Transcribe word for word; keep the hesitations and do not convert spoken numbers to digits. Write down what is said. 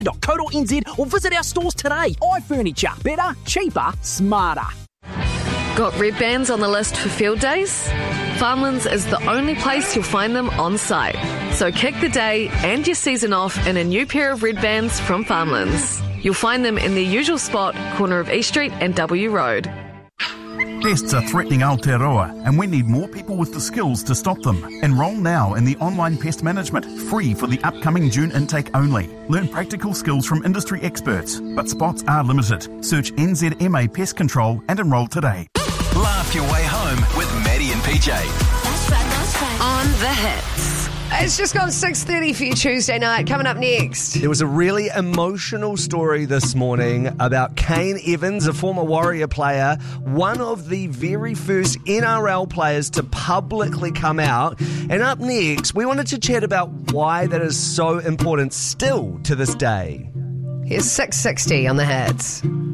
dot co dot n z or visit our stores today. iFurniture. Better, cheaper, smarter. Got red bands on the list for field days? Farmlands is the only place you'll find them on site. So kick the day and your season off in a new pair of red bands from Farmlands. You'll find them in their usual spot, corner of East Street and W Road. Pests are threatening Aotearoa, and we need more people with the skills to stop them. Enrol now in the online pest management, free for the upcoming June intake only. Learn practical skills from industry experts, but spots are limited. Search N Z M A Pest Control and enrol today. Laugh your way home with Maddie and P J. That's right, that's right. On the hits. It's just gone six thirty for you Tuesday night. Coming up next. There was a really emotional story this morning about Kane Evans, a former Warrior player, one of the very first N R L players to publicly come out. And up next, we wanted to chat about why that is so important still to this day. Here's six sixty on the hits.